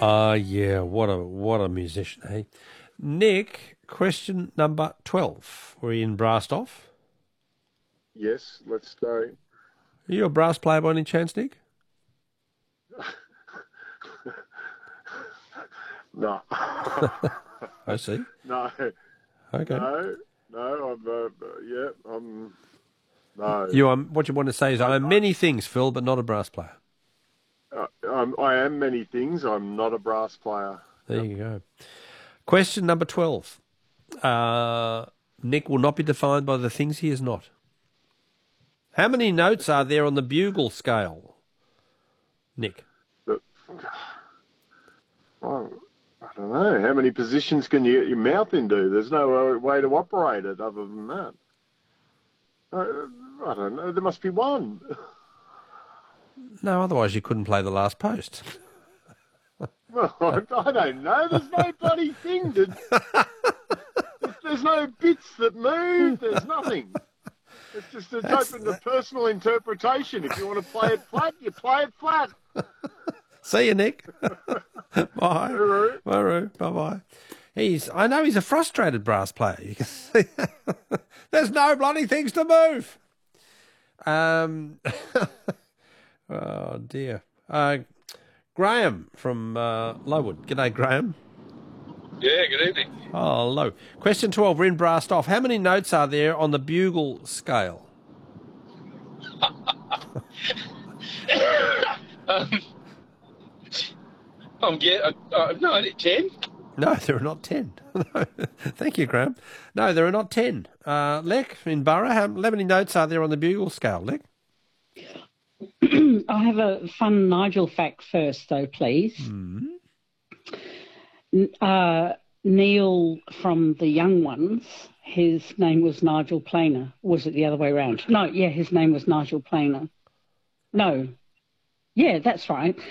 Yeah, what a musician, hey? Nick, question number 12. We're in Brassed Off. Yes, let's go. Are you a brass player by any chance, Nick? No. I see. No. Okay. No, I'm, no. What you want to say is, I'm many things, Phil, but not a brass player. I am many things. I'm not a brass player. There you go. Question number 12. Nick will not be defined by the things he is not. How many notes are there on the bugle scale, Nick? Well, I don't know. How many positions can you get your mouth into? There's no way to operate it other than that. I don't know. There must be one. No, otherwise you couldn't play the last post. Well, I don't know. There's no bloody thing. There's no bits that move. There's nothing. It's open to personal interpretation. If you want to play it flat, you play it flat. See you, Nick. Bye. Bye-bye. I know he's a frustrated brass player. You can see. There's no bloody things to move. Oh, dear. Graham from Lowood. G'day, Graham. Yeah, good evening. Oh, hello. Question 12, we're in Brassed Off. How many notes are there on the bugle scale? No, 10. No, there are not 10. No. Thank you, Graham. No, there are not 10. Lek, in Borough, how many notes are there on the bugle scale, Lek? I have a fun Nigel fact first, though, please. Mm-hmm. Neil from the Young Ones, his name was Nigel Planer. Was it the other way around? No, yeah, his name was Nigel Planer. No. Yeah, that's right.